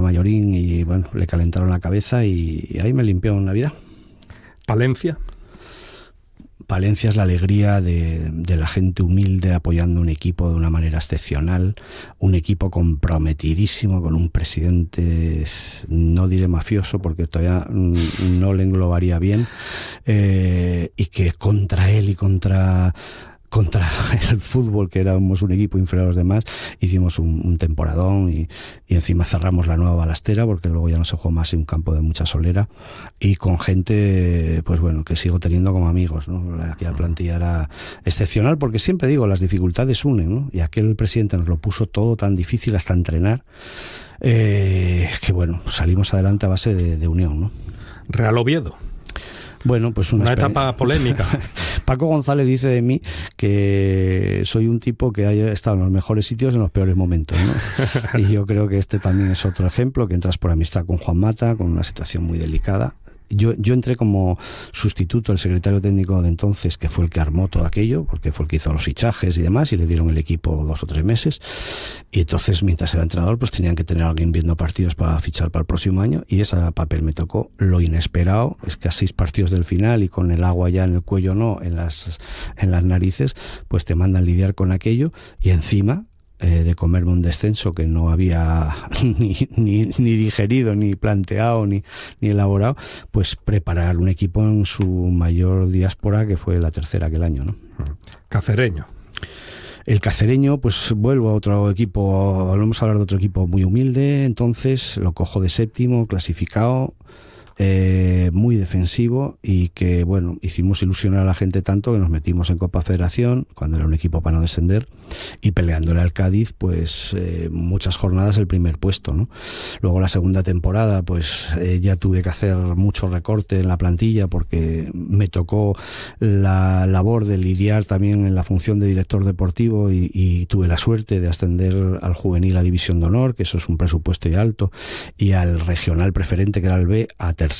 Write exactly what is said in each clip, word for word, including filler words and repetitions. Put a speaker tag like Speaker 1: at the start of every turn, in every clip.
Speaker 1: mayorín y bueno, le calentaron la cabeza y, y ahí me limpió en Navidad.
Speaker 2: ¿Palencia?
Speaker 1: Palencia es la alegría de, de la gente humilde apoyando un equipo de una manera excepcional, un equipo comprometidísimo con un presidente, no diré mafioso porque todavía no le englobaría bien, eh, y que contra él y contra... contra el fútbol, que éramos un equipo inferior a los demás, hicimos un, un temporadón y, y encima cerramos la nueva balastera porque luego ya no se jugó más en un campo de mucha solera y con gente, pues bueno, que sigo teniendo como amigos, ¿no? Aquella plantilla era excepcional porque siempre digo, las dificultades unen, ¿no? Y aquel presidente nos lo puso todo tan difícil hasta entrenar, eh, que bueno, salimos adelante a base de, de unión, ¿no?
Speaker 2: Real Oviedo.
Speaker 1: Bueno, pues una,
Speaker 2: una
Speaker 1: esper...
Speaker 2: etapa polémica.
Speaker 1: Paco González dice de mí que soy un tipo que haya estado en los mejores sitios en los peores momentos, ¿no? Y yo creo que este también es otro ejemplo, que entras por amistad con Juan Mata, con una situación muy delicada. Yo, yo entré como sustituto del secretario técnico de entonces, que fue el que armó todo aquello, porque fue el que hizo los fichajes y demás, y le dieron el equipo dos o tres meses. Y entonces, mientras era entrenador, pues tenían que tener a alguien viendo partidos para fichar para el próximo año, y ese papel me tocó. Lo inesperado es que a seis partidos del final y con el agua ya en el cuello, no, en las, en las narices, pues te mandan lidiar con aquello, y encima... Eh, de comerme un descenso que no había ni, ni, ni digerido, ni planteado, ni, ni elaborado, pues preparar un equipo en su mayor diáspora, que fue la tercera aquel año, ¿no?
Speaker 2: Cacereño.
Speaker 1: El Cacereño, pues vuelvo a otro equipo, volvemos a hablar de otro equipo muy humilde, entonces lo cojo de séptimo, clasificado, Eh, muy defensivo y que, bueno, hicimos ilusionar a la gente tanto que nos metimos en Copa Federación cuando era un equipo para no descender y peleándole al Cádiz, pues eh, muchas jornadas el primer puesto, ¿no? Luego la segunda temporada, pues eh, ya tuve que hacer mucho recorte en la plantilla porque me tocó la labor de lidiar también en la función de director deportivo y, y tuve la suerte de ascender al juvenil a División de Honor, que eso es un presupuesto ya alto, y al regional preferente, que era el B, a tercera,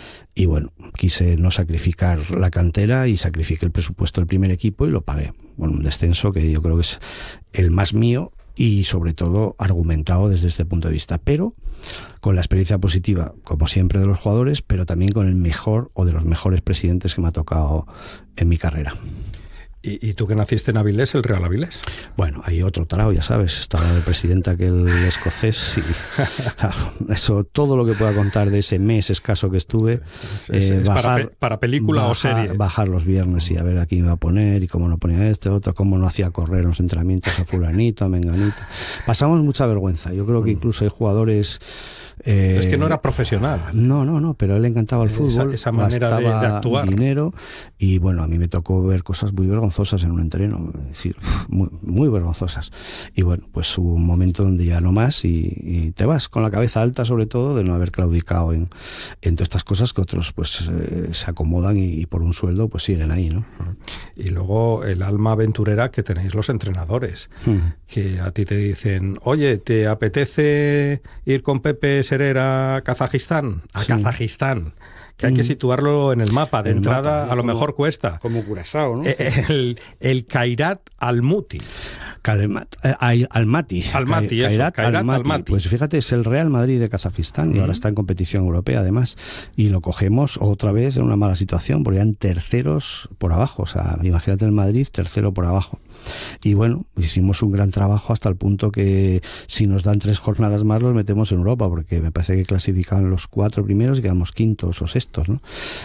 Speaker 1: y bueno, quise no sacrificar la cantera y sacrifiqué el presupuesto del primer equipo y lo pagué. Bueno, un descenso que yo creo que es el más mío y sobre todo argumentado desde este punto de vista, pero con la experiencia positiva, como siempre, de los jugadores, pero también con el mejor o de los mejores presidentes que me ha tocado en mi carrera.
Speaker 2: ¿Y, y tú que naciste en Avilés, el Real Avilés?
Speaker 1: Bueno, hay otro tarao, ya sabes, estaba de presidente aquel escocés y claro, eso, todo lo que pueda contar de ese mes escaso que estuve,
Speaker 2: es, es,
Speaker 1: eh,
Speaker 2: es
Speaker 1: bajar,
Speaker 2: para, pe, para película
Speaker 1: bajar,
Speaker 2: o serie.
Speaker 1: Bajar los viernes y a ver a quién iba a poner y cómo no ponía este, otro, cómo no hacía correr en los entrenamientos a fulanito, a menganito. Pasamos mucha vergüenza, yo creo que incluso hay jugadores... Eh,
Speaker 2: es que no era profesional.
Speaker 1: No, no, no, pero a él le encantaba el fútbol,
Speaker 2: esa, esa manera de, de actuar.
Speaker 1: Dinero, y bueno, a mí me tocó ver cosas muy vergonzosas en un entreno, es decir, muy, muy vergonzosas. Y bueno, pues hubo un momento donde ya no más y, y te vas con la cabeza alta, sobre todo, de no haber claudicado en, en todas estas cosas que otros pues eh, se acomodan y, y por un sueldo pues siguen ahí, ¿no?
Speaker 2: Y luego el alma aventurera que tenéis los entrenadores, hmm. que a ti te dicen, oye, ¿te apetece ir con Pepe Serer a Kazajistán? A sí. Kazajistán. Que hay que situarlo en el mapa. De el entrada, mapa, a lo como, mejor cuesta.
Speaker 1: Como Curazao, ¿no?
Speaker 2: El, el Kairat Almaty.
Speaker 1: Calmat, eh, Almaty.
Speaker 2: Almaty, eso,
Speaker 1: Kairat,
Speaker 2: Kairat
Speaker 1: Almaty.
Speaker 2: Almaty.
Speaker 1: Pues fíjate, es el Real Madrid de Kazajistán y uh-huh. ahora está en competición europea, además. Y lo cogemos otra vez en una mala situación, porque eran terceros por abajo. O sea, imagínate el Madrid, tercero por abajo. Y bueno, hicimos un gran trabajo hasta el punto que si nos dan tres jornadas más los metemos en Europa, porque me parece que clasificaban los cuatro primeros y quedamos quintos o sextos, ¿no?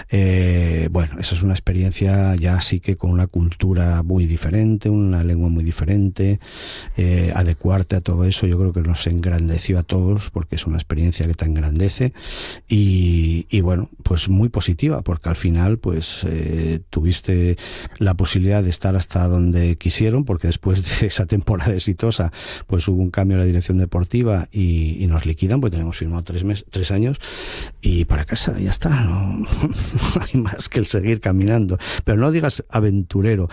Speaker 1: Eh, bueno, eso es una experiencia ya sí que con una cultura muy diferente, una lengua muy diferente, eh, adecuarte a todo eso yo creo que nos engrandeció a todos porque es una experiencia que te engrandece y, y bueno, pues muy positiva porque al final pues eh, tuviste la posibilidad de estar hasta donde quisieras, porque después de esa temporada exitosa pues hubo un cambio en la dirección deportiva y, y nos liquidan, pues tenemos firmado tres meses, tres años y para casa, ya está, no, no hay más que el seguir caminando, pero no digas aventurero,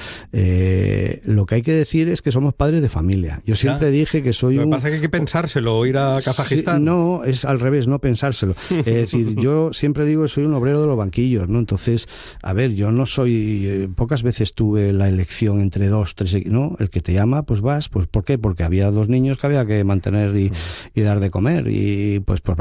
Speaker 1: eh, lo que hay que decir es que somos padres de familia. Yo siempre ya. dije que soy
Speaker 2: lo que
Speaker 1: un...
Speaker 2: pasa es que hay que pensárselo, ir a Kazajistán.
Speaker 1: Sí, no, es al revés, no pensárselo. Es decir, yo siempre digo que soy un obrero de los banquillos, ¿no? Entonces, a ver, yo no soy, eh, pocas veces tuve la elección entre dos, tres, no, el que te llama, pues vas, pues ¿por qué? Porque había dos niños que había que mantener y, y dar de comer y pues por